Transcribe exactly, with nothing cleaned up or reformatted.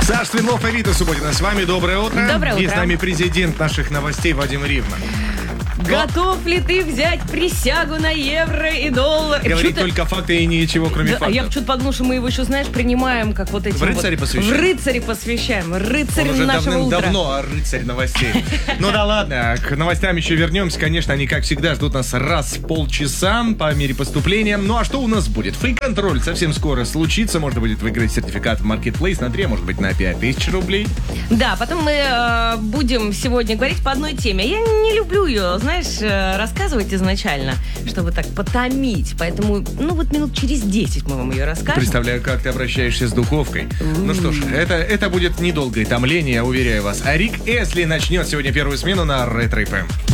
Саш Свинлов и Рита Субботина с вами. Доброе утро. Доброе утро. И с нами президент наших новостей Вадим Ривна. Готов ли ты взять присягу на евро и доллар? Говорит только факты и ничего, кроме да, фактов. Я почему-то подумал, что мы его еще, знаешь, принимаем, как вот эти в рыцари вот... посвящаем? В рыцари посвящаем. Рыцарь Он уже нашего давным-давно утра. а рыцарь новостей. Ну да ладно, к новостям еще вернемся. Конечно, они, как всегда, ждут нас раз в полчаса по мере поступления. Ну а что у нас будет? Фейк-контроль совсем скоро случится. Можно будет выиграть сертификат в Marketplace на три, а может быть на пять тысяч рублей. Да, потом мы э, будем сегодня говорить по одной теме. Я не люблю ее, знаешь, э, рассказывать изначально, чтобы так потомить. Поэтому, ну вот минут через десять мы вам ее расскажем. Представляю, как ты обращаешься с духовкой. Mm. Ну что ж, это, это будет недолгое томление, я уверяю вас. А Рик Эсли начнет сегодня первую смену на Ретро эф эм.